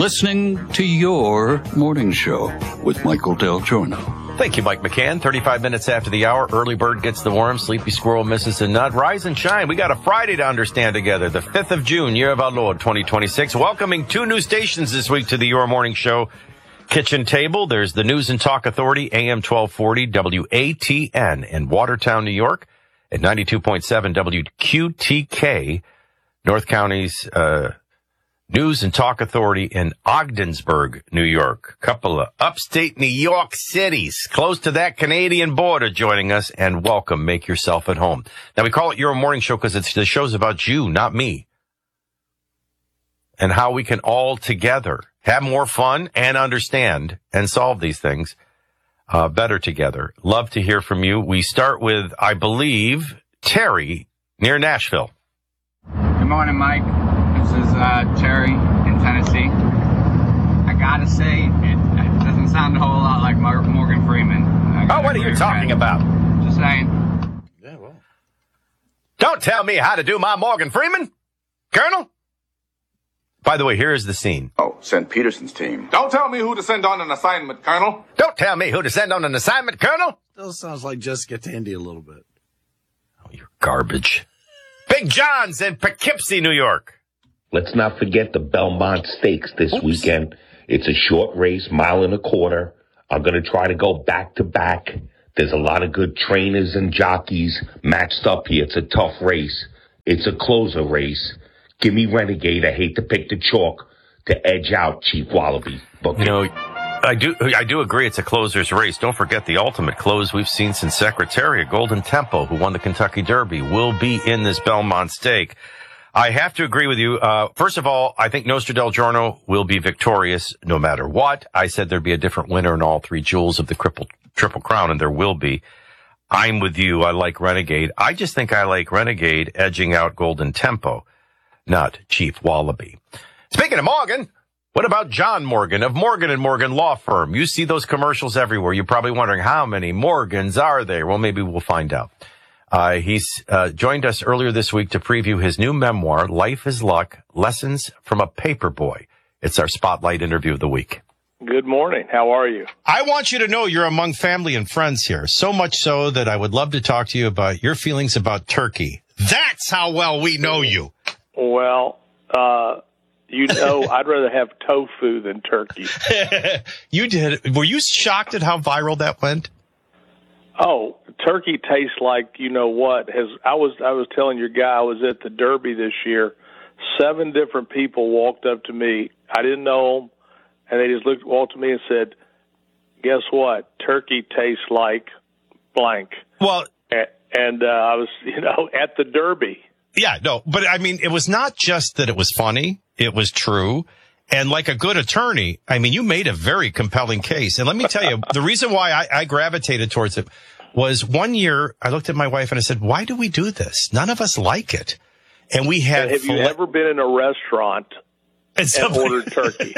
listening to your morning show with Michael Del Giorno. Thank you, Mike McCann. 35 minutes after the hour, early bird gets the worm, sleepy squirrel misses the nut. Rise and shine. We got a Friday to understand together, the 5th of June, year of our Lord, 2026. Welcoming two new stations this week to the Your Morning Show kitchen table. There's the News and Talk Authority, AM 1240, WATN in Watertown, New York, at 92.7 WQTK, North County's News and Talk Authority in Ogdensburg, New York. Couple of upstate New York cities close to that Canadian border joining us, and welcome. Make yourself at home. Now, we call it Your Morning Show because the show's about you, not me, and how we can all together have more fun and understand and solve these things better together. Love to hear from you. We start with, I believe, Terry near Nashville. Good morning, Mike. This is Terry in Tennessee. I gotta say, it doesn't sound a whole lot like Morgan Freeman. Oh, what are you talking about? Just saying. Yeah, well. Don't tell me how to do my Morgan Freeman, Colonel. By the way, here is the scene. Oh, send Peterson's team. Don't tell me who to send on an assignment, Colonel. Don't tell me who to send on an assignment, Colonel. Still sounds like Jessica Tandy a little bit. Oh, you're garbage. Big John's in Poughkeepsie, New York. Let's not forget the Belmont Stakes this weekend. It's a short race, mile and a quarter. I'm going to try to go back to back. There's a lot of good trainers and jockeys matched up here. It's a tough race. It's a closer race. Give me Renegade. I hate to pick the chalk to edge out Chief Wallaby. But you know, I do agree it's a closer's race. Don't forget the ultimate close we've seen since Secretariat. Golden Tempo, who won the Kentucky Derby, will be in this Belmont Stake. I have to agree with you. First of all, I think Nostra Del Giorno will be victorious no matter what. I said there'd be a different winner in all three jewels of the Triple Crown, and there will be. I'm with you. I like Renegade. I just think I like Renegade edging out Golden Tempo, not Chief Wallaby. Speaking of Morgan, what about John Morgan of Morgan & Morgan Law Firm? You see those commercials everywhere. You're probably wondering, how many Morgans are there? Well, maybe we'll find out. He's joined us earlier this week to preview his new memoir, Life is Luck, Lessons from a Paperboy. It's our spotlight interview of the week. Good morning. How are you? I want you to know you're among family and friends here, so much so that I would love to talk to you about your feelings about turkey. That's how well we know you. Well, I'd rather have tofu than turkey. You did. Were you shocked at how viral that went? Oh, turkey tastes like you know what. I was telling your guy I was at the Derby this year. 7 different people walked up to me. I didn't know them, and they just walked to me and said, "Guess what? Turkey tastes like blank." Well, and I was at the Derby. Yeah, no, but I mean, it was not just that it was funny; it was true. And like a good attorney, I mean, you made a very compelling case. And let me tell you, the reason why I gravitated towards it was one year I looked at my wife and I said, why do we do this? None of us like it. And we had... And have you ever been in a restaurant and ordered turkey?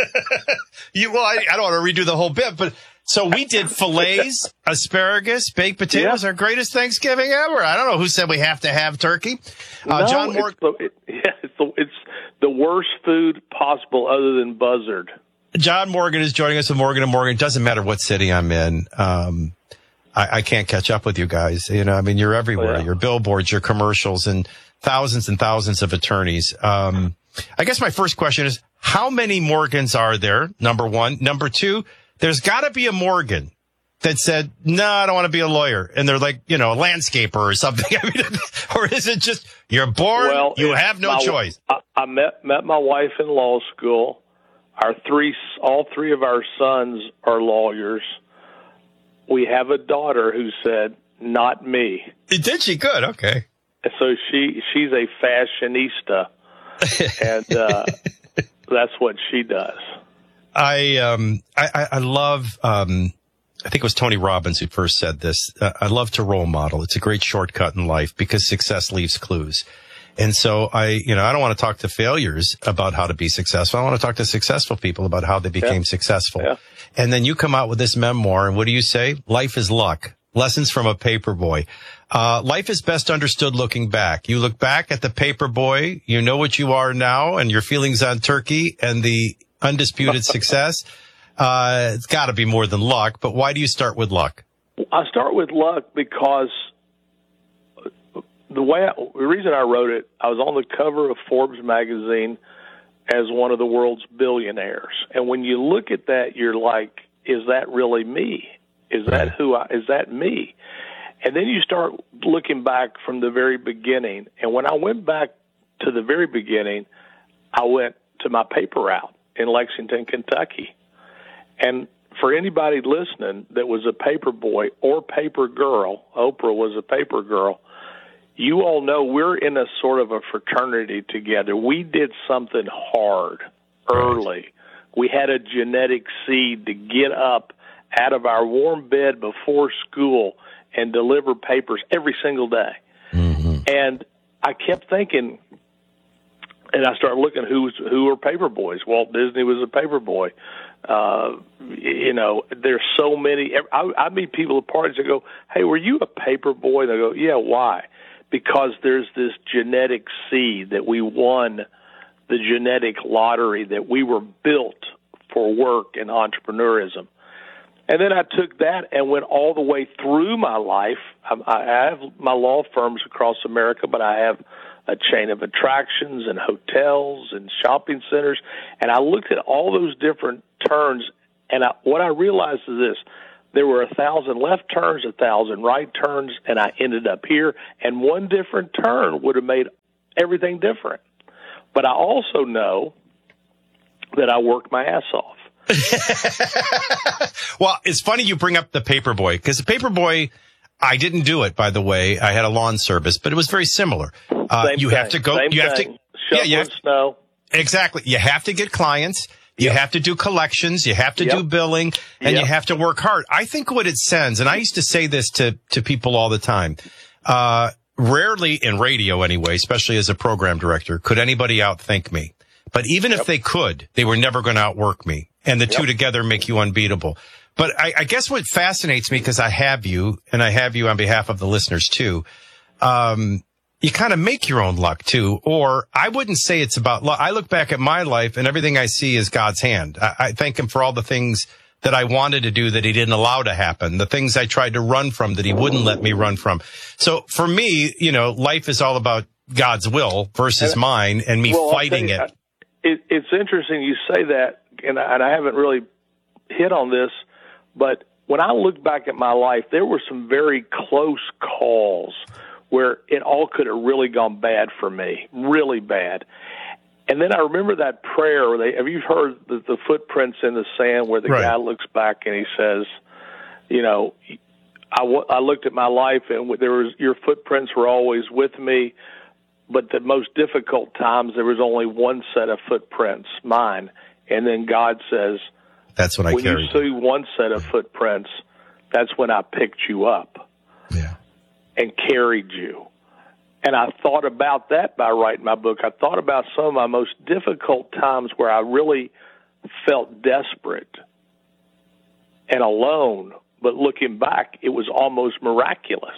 I don't want to redo the whole bit, but so we did fillets, asparagus, baked potatoes, our greatest Thanksgiving ever. I don't know who said we have to have turkey. John Morgan... It's the worst food possible other than buzzard. John Morgan is joining us with Morgan & Morgan. It doesn't matter what city I'm in. I can't catch up with you guys. You know, I mean, you're everywhere. Yeah. Your billboards, your commercials, and thousands of attorneys. I guess my first question is, how many Morgans are there? Number one. Number two, there's got to be a Morgan that said, no, I don't want to be a lawyer. And they're like, a landscaper or something. I mean, or is it just, you're born, you have no choice? I met my wife in law school. All three of our sons are lawyers. We have a daughter who said, not me. Did she? Good. Okay. So she's a fashionista, and that's what she does. I love, I think it was Tony Robbins who first said this. I love to role model. It's a great shortcut in life because success leaves clues. And so I don't want to talk to failures about how to be successful. I want to talk to successful people about how they became successful. Yeah. And then you come out with this memoir, and what do you say? Life is luck. Lessons from a Paperboy. Life is best understood looking back. You look back at the Paperboy, you know what you are now and your feelings on turkey and the undisputed success. It's got to be more than luck, but why do you start with luck? I start with luck because the reason I wrote it, I was on the cover of Forbes magazine as one of the world's billionaires. And when you look at that, you're like, is that really me? Is that me? And then you start looking back from the very beginning. And when I went back to the very beginning, I went to my paper route in Lexington, Kentucky. And for anybody listening that was a paper boy or paper girl, Oprah was a paper girl, you all know we're in a sort of a fraternity together. We did something hard early. We had a genetic seed to get up out of our warm bed before school and deliver papers every single day. Mm-hmm. And I kept thinking, and I started looking who are paper boys. Walt Disney was a paper boy. There's so many. I meet people at parties that go, "Hey, were you a paper boy?" And I go, "Yeah, why?" Because there's this genetic seed that we won, the genetic lottery, that we were built for work and entrepreneurism. And then I took that and went all the way through my life. I have my law firms across America, but I have a chain of attractions and hotels and shopping centers. And I looked at all those different turns, and what I realized is this. There were 1,000 left turns, 1,000 right turns, and I ended up here. And one different turn would have made everything different. But I also know that I worked my ass off. Well, it's funny you bring up the paper boy, because the paper boy, I didn't do it, by the way. I had a lawn service, but it was very similar. You have to go. Shoveling snow. Exactly. You have to get clients. You have to do collections, you have to do billing, and you have to work hard. I think what it sends, and I used to say this to people all the time, rarely in radio anyway, especially as a program director, could anybody outthink me. But even if they could, they were never going to outwork me. And the two together make you unbeatable. But I guess what fascinates me, because I have you, and I have you on behalf of the listeners too, you kind of make your own luck too, or I wouldn't say it's about luck. I look back at my life and everything I see is God's hand. I thank him for all the things that I wanted to do that he didn't allow to happen, the things I tried to run from that he wouldn't let me run from. So for me, life is all about God's will versus mine and me fighting it. It's interesting you say that, and I haven't really hit on this, but when I look back at my life, there were some very close calls where it all could have really gone bad for me, really bad. And then I remember that prayer. Have you heard the footprints in the sand where the guy looks back and he says, I looked at my life and your footprints were always with me, but the most difficult times there was only one set of footprints, mine. And then God says, "That's when I carried you see one set of footprints, that's when I picked you up." Yeah. And carried you. And I thought about that by writing my book. I thought about some of my most difficult times where I really felt desperate and alone, but looking back, it was almost miraculous.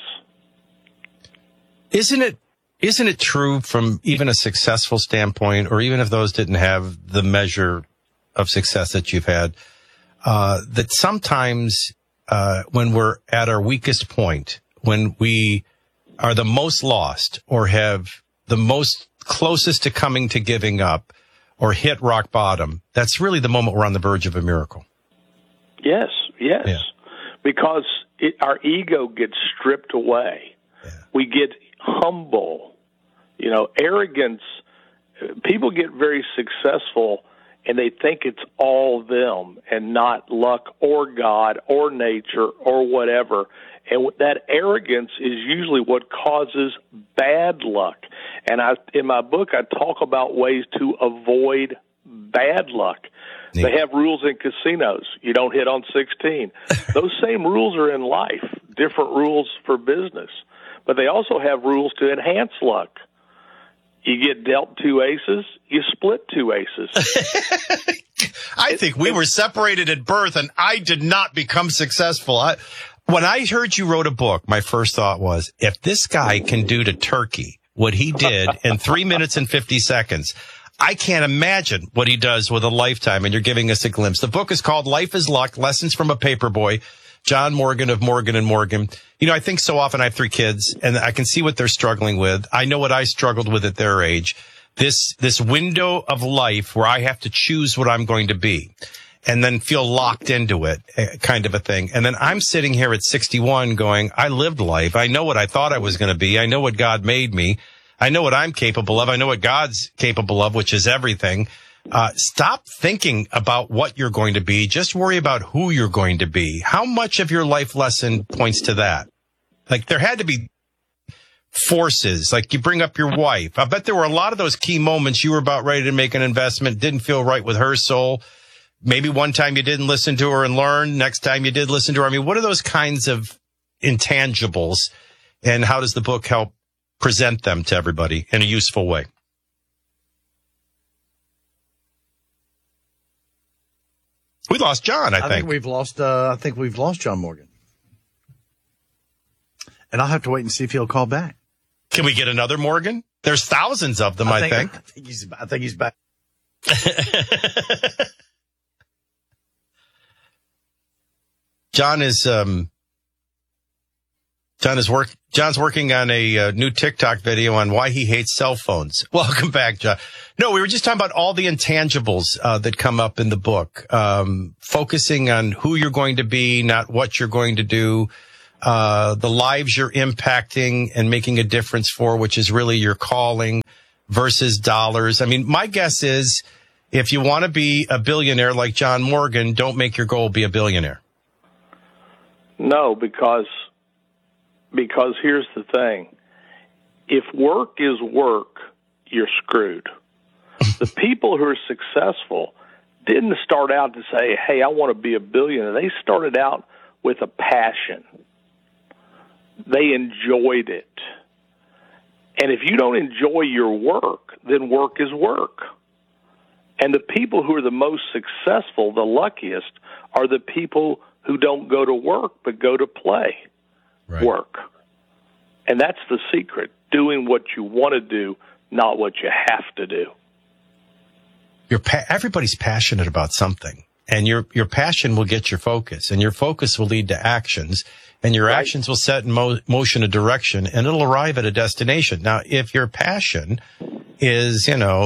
Isn't it true from even a successful standpoint, or even if those didn't have the measure of success that you've had, that sometimes when we're at our weakest point, when we are the most lost or have the most closest to coming to giving up or hit rock bottom, that's really the moment we're on the verge of a miracle. Yes. Yeah. Because our ego gets stripped away. Yeah. We get humble. Arrogance, people get very successful and they think it's all them and not luck or God or nature or whatever. And that arrogance is usually what causes bad luck. And in my book, I talk about ways to avoid bad luck. Neat. They have rules in casinos. You don't hit on 16. Those same rules are in life, different rules for business. But they also have rules to enhance luck. You get dealt 2 aces, you split 2 aces. I think we were separated at birth, and I did not become successful. When I heard you wrote a book, my first thought was, if this guy can do to Turkey what he did in 3 minutes and 50 seconds, I can't imagine what he does with a lifetime, and you're giving us a glimpse. The book is called Life is Luck, Lessons from a Paperboy, John Morgan of Morgan & Morgan. You know, I think so often I have 3 kids, and I can see what they're struggling with. I know what I struggled with at their age. This window of life where I have to choose what I'm going to be and then feel locked into it, kind of a thing. And then I'm sitting here at 61 going, I lived life. I know what I thought I was going to be. I know what God made me. I know what I'm capable of. I know what God's capable of, which is everything. Stop thinking about what you're going to be. Just worry about who you're going to be. How much of your life lesson points to that? Like, there had to be forces. Like, you bring up your wife. I bet there were a lot of those key moments. You were about ready to make an investment, didn't feel right with her soul. Maybe one time you didn't listen to her and learn. Next time you did listen to her. I mean, what are those kinds of intangibles, and how does the book help present them to everybody in a useful way? We lost John, I think. We've lost John Morgan. And I'll have to wait and see if he'll call back. Can we get another Morgan? There's thousands of them, I think. I think he's back. John's working on a new TikTok video on why he hates cell phones. Welcome back, John. No, we were just talking about all the intangibles that come up in the book, focusing on who you're going to be, not what you're going to do, the lives you're impacting and making a difference for, which is really your calling, versus dollars. I mean, my guess is if you want to be a billionaire like John Morgan, don't make your goal be a billionaire. No, because here's the thing. If work is work, you're screwed. The people who are successful didn't start out to say, hey, I want to be a billionaire. They started out with a passion. They enjoyed it. And if you don't enjoy your work, then work is work. And the people who are the most successful, the luckiest, are the people who don't go to work but go to play work. And that's the secret, doing what you want to do, not what you have to do. Everybody's passionate about something, and your passion will get your focus, and your focus will lead to actions, and your actions will set in motion a direction, and it'll arrive at a destination. Now, if your passion is,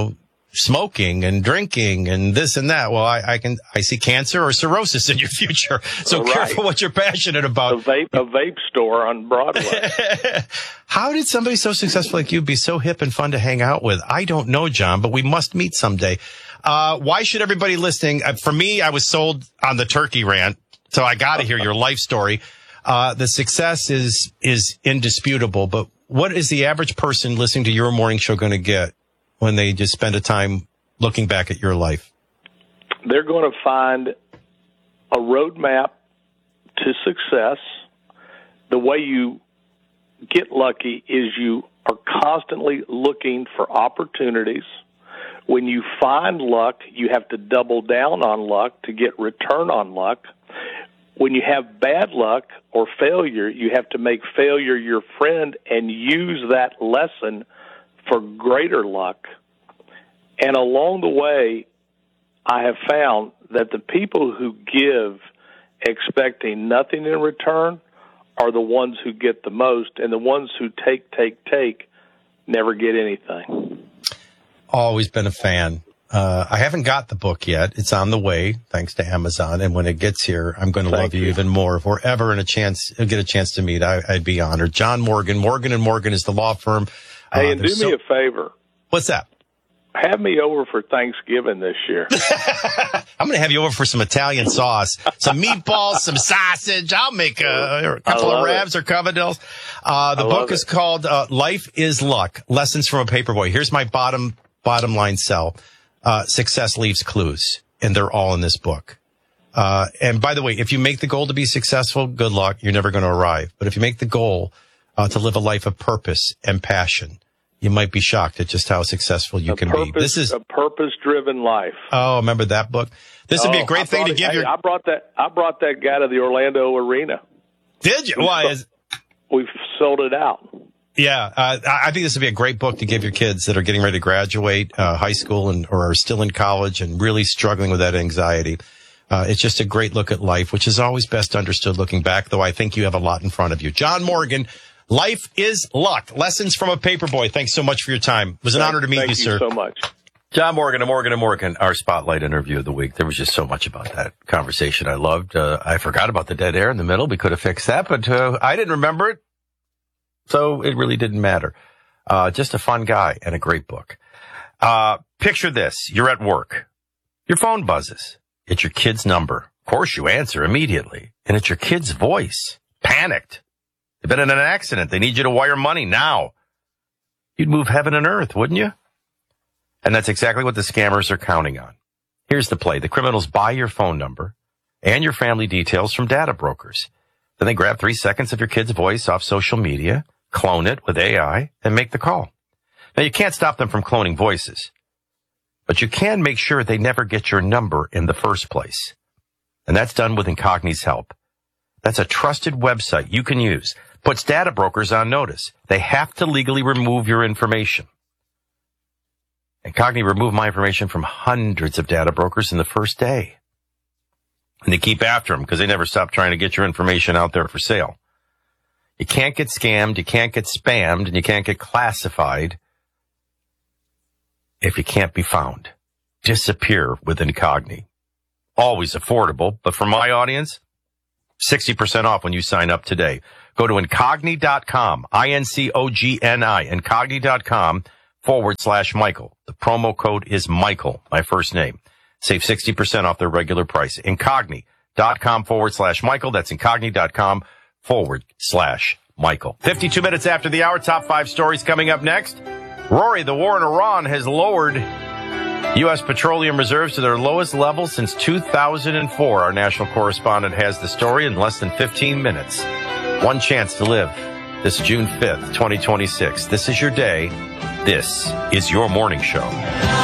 smoking and drinking and this and that, well, I see cancer or cirrhosis in your future. So careful what you're passionate about. A vape store on Broadway. How did somebody so successful like you be so hip and fun to hang out with? I don't know, John, but we must meet someday. Why should everybody listening? For me, I was sold on the turkey rant, so I got to hear your life story. The success is indisputable, but what is the average person listening to your morning show going to get when they just spend a time looking back at your life? They're going to find a roadmap to success. The way you get lucky is you are constantly looking for opportunities. When you find luck, you have to double down on luck to get return on luck. When you have bad luck or failure, you have to make failure your friend and use that lesson for greater luck. And along the way, I have found that the people who give expecting nothing in return are the ones who get the most, and the ones who take never get anything. Always been a fan. I haven't got the book yet. It's on the way, thanks to Amazon. And when it gets here, I'm going to love you even more. If we're ever get a chance to meet, I'd be honored. John Morgan, Morgan & Morgan is the law firm. Hey, and do me a favor. What's that? Have me over for Thanksgiving this year. I'm going to have you over for some Italian sauce, some meatballs, some sausage. I'll make a couple of Rabs or Covadilles. The book is called Life is Luck, Lessons from a Paperboy. Here's my bottom line sell. Success leaves clues, and they're all in this book. And by the way, if you make the goal to be successful, good luck. You're never going to arrive. But if you make the goal to live a life of purpose and passion, you might be shocked at just how successful you can be. This is a purpose-driven life. Oh, remember that book? This would be a great thing to give your. I brought that guy to the Orlando Arena. Did you? Why? We've sold it out. Yeah, I think this would be a great book to give your kids that are getting ready to graduate high school or are still in college and really struggling with that anxiety. It's just a great look at life, which is always best understood looking back, though I think you have a lot in front of you. John Morgan, Life is Luck. Lessons from a Paperboy. Thanks so much for your time. It was an honor to meet you, sir. Thank you so much. John Morgan and Morgan, our spotlight interview of the week. There was just so much about that conversation I loved. I forgot about the dead air in the middle. We could have fixed that, but I didn't remember it. So it really didn't matter. Just a fun guy and a great book. Picture this. You're at work. Your phone buzzes. It's your kid's number. Of course, you answer immediately. And it's your kid's voice. Panicked. They've been in an accident. They need you to wire money now. You'd move heaven and earth, wouldn't you? And that's exactly what the scammers are counting on. Here's the play. The criminals buy your phone number and your family details from data brokers. Then they grab 3 seconds of your kid's voice off social media, clone it with AI, and make the call. Now, you can't stop them from cloning voices, but you can make sure they never get your number in the first place. And that's done with Incogni's help. That's a trusted website you can use. Puts data brokers on notice. They have to legally remove your information. Incogni removed my information from hundreds of data brokers in the first day. And they keep after them because they never stop trying to get your information out there for sale. You can't get scammed, you can't get spammed, and you can't get classified if you can't be found. Disappear with Incogni. Always affordable, but for my audience, 60% off when you sign up today. Go to Incogni.com, INCOGNI, Incogni.com/Michael. The promo code is Michael, my first name. Save 60% off their regular price. Incogni.com/Michael. That's Incogni.com/Michael. 52 minutes after the hour, top 5 stories coming up next. Rory, the war in Iran has lowered U.S. petroleum reserves to their lowest level since 2004. Our national correspondent has the story in less than 15 minutes. One chance to live. This is June 5th, 2026. This is your day. This is your morning show.